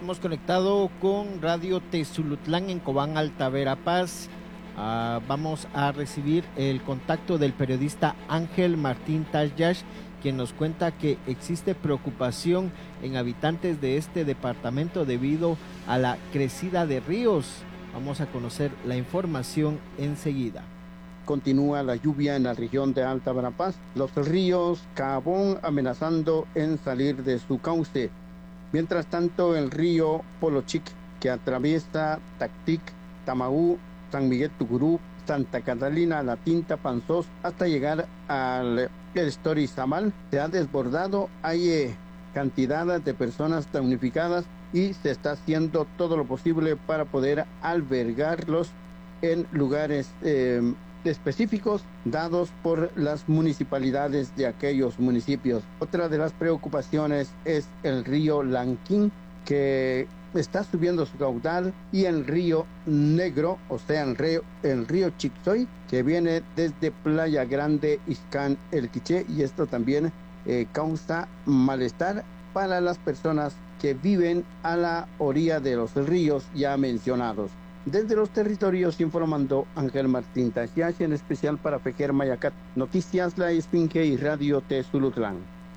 hemos conectado con Radio Tezulutlán en Cobán, Alta Verapaz. Vamos a recibir el contacto del periodista Ángel Martín Tayash, quien nos cuenta que existe preocupación en habitantes de este departamento debido a la crecida de ríos. Vamos a conocer la información enseguida. Continúa la lluvia en la región de Alta Verapaz, los ríos Cabón amenazando en salir de su cauce. Mientras tanto, el río Polochic, que atraviesa Tactic, Tamaú, San Miguel Tugurú, Santa Catalina, La Tinta, Panzós, hasta llegar al Estorizamal, se ha desbordado. Hay cantidades de personas damnificadas y se está haciendo todo lo posible para poder albergarlos en lugares específicos dados por las municipalidades de aquellos municipios. Otra de las preocupaciones es el río Lanquín, que está subiendo su caudal, y el río Negro, o sea, el río Chiczoy, que viene desde Playa Grande, Iscán, El Quiché, y esto también causa malestar para las personas que viven a la orilla de los ríos ya mencionados. Desde los territorios informando Ángel Martín Tayash, en especial para Fejer Mayacat. Noticias La Esfinge y Radio Tezulutlán.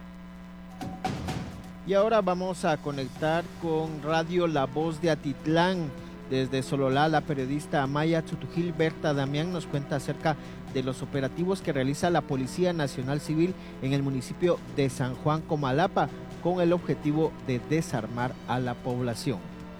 Y ahora vamos a conectar con Radio La Voz de Atitlán. Desde Sololá, la periodista Amaya Tzutujil Berta Damián nos cuenta acerca de los operativos que realiza la Policía Nacional Civil en el municipio de San Juan Comalapa, con el objetivo de desarmar a la población.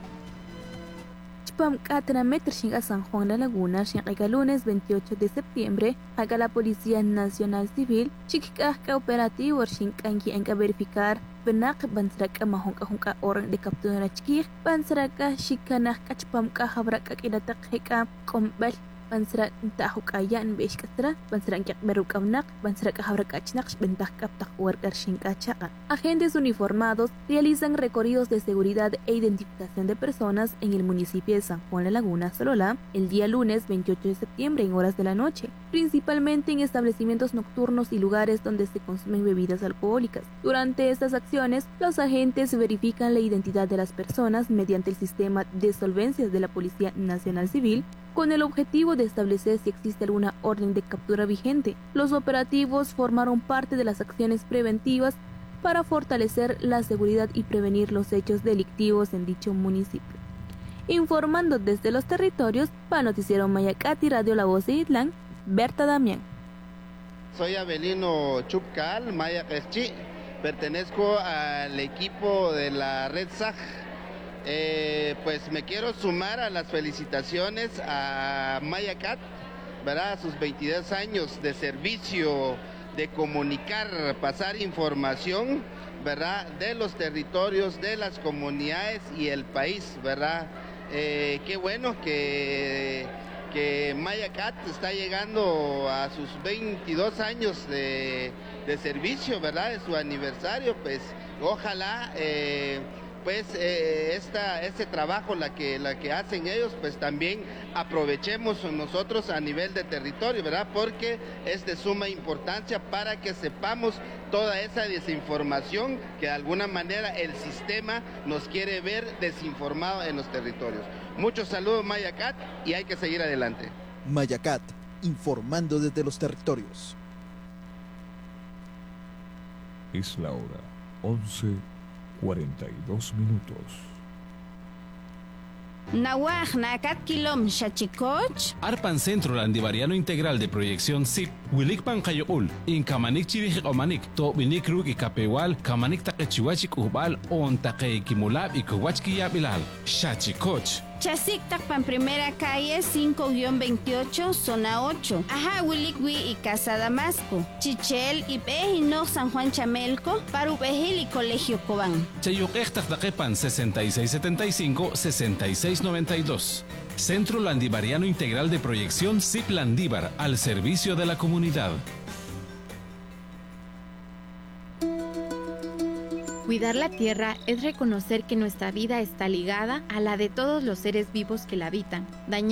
San Juan La Laguna, lunes 28 de septiembre, haga la Policía Nacional Civil, chiquicasca operativo, shinkanki en verificar, benak bansraka mahonka orang de captura chiquir, bansraka shikanak kachpamka habraka kilatak kombal, bansra tahukaya en beshkastra, bansranyak berukavnak, bansraka habrakachnak, bentak kaptak worker shinkachaka. Agentes uniformados realizan recorridos de seguridad e identificación de personas en el municipio de San Juan La Laguna, Sololá, el día lunes 28 de septiembre en horas de la noche, principalmente en establecimientos nocturnos y lugares donde se consumen bebidas alcohólicas. Durante estas acciones, los agentes verifican la identidad de las personas mediante el sistema de solvencias de la Policía Nacional Civil, con el objetivo de establecer si existe alguna orden de captura vigente. Los operativos formaron parte de las acciones preventivas para fortalecer la seguridad y prevenir los hechos delictivos en dicho municipio. Informando desde los territorios, para Noticiero Mayacati, Radio La Voz de Itlán, Berta Damián. Soy Abelino Chupcal, Mayacaschi, pertenezco al equipo de la Red SAG. Pues me quiero sumar a las felicitaciones a Mayacat, ¿verdad? A sus 22 años de servicio, de comunicar, pasar información, ¿verdad? De los territorios, de las comunidades y el país, ¿verdad? Qué bueno que Mayacat está llegando a sus 22 años de servicio, ¿verdad? De su aniversario, pues ojalá este trabajo la que hacen ellos, pues también aprovechemos nosotros a nivel de territorio, ¿verdad? Porque es de suma importancia para que sepamos toda esa desinformación que de alguna manera el sistema nos quiere ver desinformado en los territorios. Muchos saludos, Mayacat, y hay que seguir adelante. Mayacat, informando desde los territorios. Es la hora 11:42 minutos. Nawaj nakat kilom shachikoch. Arpan Centro Landivariano Integral de Proyección SIP, Wilik Pankayokul, in Kamanik Chirij Omanik, To Binik Ruk y Kapewal, Kamanik Takechiwachik Ubal, On Takekimulab y Kuwachki Yabilal, Shachikoch. Chasik Takpan Primera Calle 5-28, Zona 8. Ajá, Wilikwi y Casa Damasco. Chichel y Pejino San Juan Chamelco, Parupejil y Colegio Cobán. Chayuk Ektak Takepan 6675-6692. Centro Landivariano Integral de Proyección SIP Landívar, al servicio de la comunidad. Cuidar la tierra es reconocer que nuestra vida está ligada a la de todos los seres vivos que la habitan.